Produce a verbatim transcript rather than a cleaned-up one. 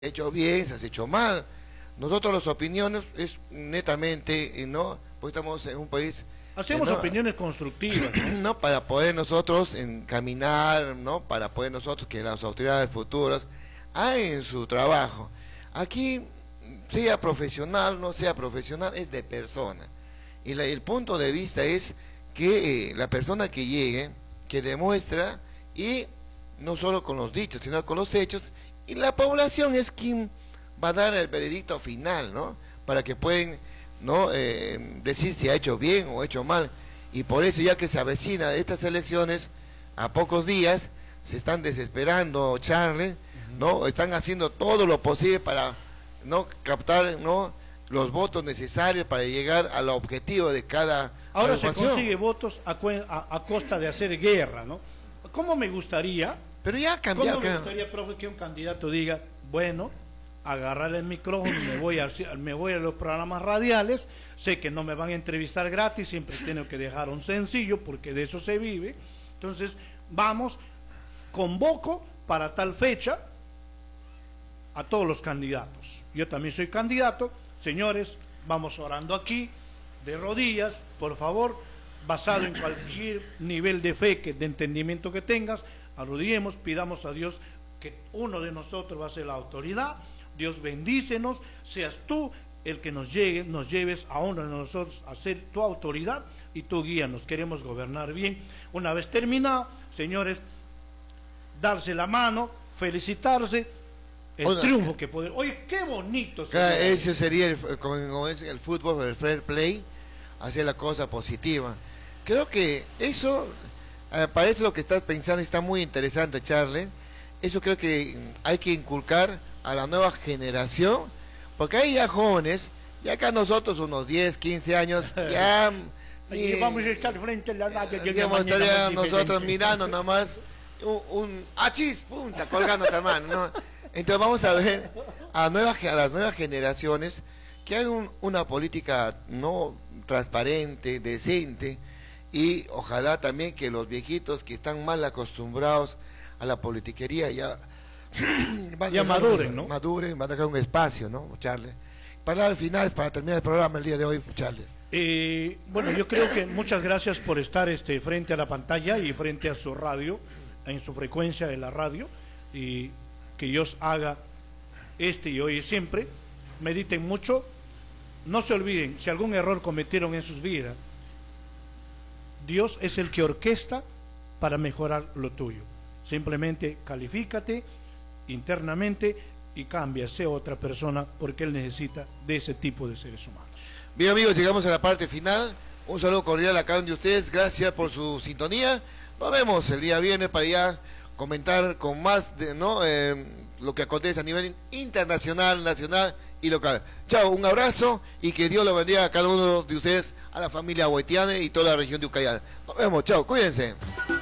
hecho bien, se has hecho mal. Nosotros las opiniones es netamente, ¿no? Pues estamos en un país... Hacemos ¿no? opiniones constructivas, ¿no? ¿no? Para poder nosotros encaminar, ¿no? Para poder nosotros que las autoridades futuras hagan su trabajo. Aquí, sea profesional, no sea profesional, es de persona. Y la, el punto de vista es que eh, la persona que llegue, que demuestra, y no solo con los dichos, sino con los hechos, y la población es quien va a dar el veredicto final, ¿no? Para que pueden, ¿no? Eh, decir si ha hecho bien o ha hecho mal. Y por eso, ya que se avecina estas elecciones, a pocos días, se están desesperando, Charlie, ¿no? Están haciendo todo lo posible para, ¿no? captar, ¿no? los votos necesarios para llegar al objetivo de cada Ahora agrupación. Se consigue votos a, a, a costa de hacer guerra, ¿no? ¿Cómo me gustaría? Pero ya ha cambiado. ¿Cómo me gustaría, profe, que un candidato diga, bueno, agarrar el micrófono y me voy a, me voy a los programas radiales, sé que no me van a entrevistar gratis, siempre tengo que dejar un sencillo porque de eso se vive, entonces vamos, convoco para tal fecha a todos los candidatos, yo también soy candidato, señores, vamos orando aquí, de rodillas, por favor, basado en cualquier nivel de fe, que, de entendimiento que tengas, arrodillemos, pidamos a Dios que uno de nosotros va a ser la autoridad. Dios bendícenos, seas tú el que nos llegue, nos lleves a uno de nosotros a ser tu autoridad y tu guía. Nos queremos gobernar bien. Una vez terminado, señores, darse la mano, felicitarse, el Hola. triunfo que poder. Oye, qué bonito. Claro, ese sería el, como, como es el fútbol, el fair play, hacer la cosa positiva. Creo que eso, eh, parece lo que estás pensando, está muy interesante, Charlie. Eso creo que hay que inculcar a la nueva generación, porque hay ya jóvenes, ya acá nosotros unos diez, quince años, ya y vamos a estar frente a la radio, digamos, estaría nosotros mirando nomás un, un achis, punta, colgando la mano, ¿no? Entonces vamos a ver a, nuevas, a las nuevas generaciones que hagan un, una política no transparente, decente, y ojalá también que los viejitos que están mal acostumbrados a la politiquería ya ya maduren, ¿no? Maduren, van a dejar un espacio, ¿no, Charlie? Palabras finales para terminar el programa el día de hoy, Charlie. Eh, bueno, yo creo que muchas gracias por estar este frente a la pantalla y frente a su radio, en su frecuencia de la radio, y que Dios haga este y hoy y siempre. Mediten mucho, no se olviden, si algún error cometieron en sus vidas, Dios es el que orquesta para mejorar lo tuyo. Simplemente califícate internamente y cambia, sea otra persona, porque Él necesita de ese tipo de seres humanos. Bien, amigos, llegamos a la parte final. Un saludo cordial a cada uno de ustedes, gracias por su sintonía. Nos vemos el día viernes para ya comentar con más de, ¿no? Eh, lo que acontece a nivel internacional, nacional y local. Chao, un abrazo y que Dios lo bendiga a cada uno de ustedes, a la familia huaitiana y toda la región de Ucayali. Nos vemos, chao, cuídense.